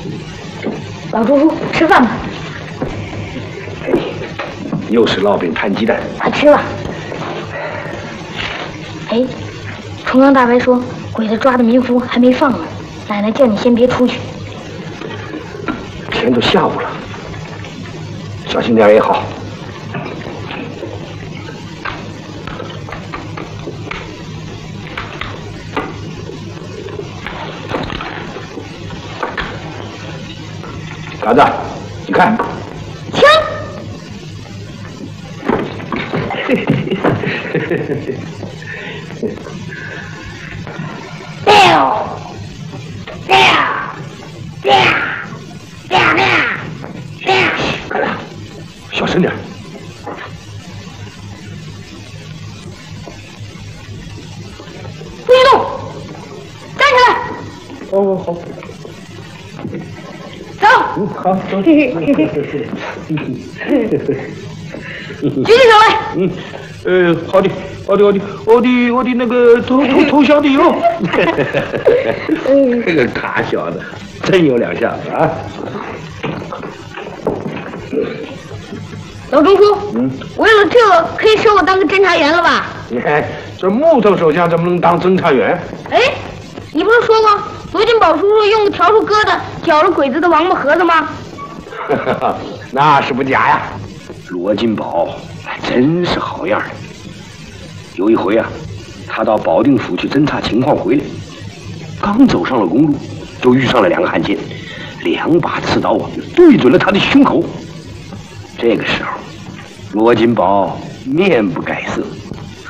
老叔叔，吃饭吧。 哎，又是烙饼摊鸡蛋， 快吃吧。哎，重阳大白说，鬼子抓的民夫还没放呢，奶奶叫你先别出去。 天都下午了，小心点也好。嘎子，你看， 枪！ 嘎子，小声点。 不许动！站起来！ 哦，好。 走！ 好，走。 举起手来！ 好的，我的那个头小的哟。这个卡小子真有两下子啊！ 老中书，为了这个可以收我当个侦查员了吧？ 你看这木头手枪怎么能当侦查员？ 哎，你不是说过罗金宝叔叔用笤帚疙瘩绞了鬼子的王八盒子吗？ 那是不假呀。罗金宝还真是好样的。有一回啊，他到保定府去侦察情况回来，刚走上了公路，就遇上了两个汉奸，2把刺刀啊对准了他的胸口。这个时候，罗金宝面不改色，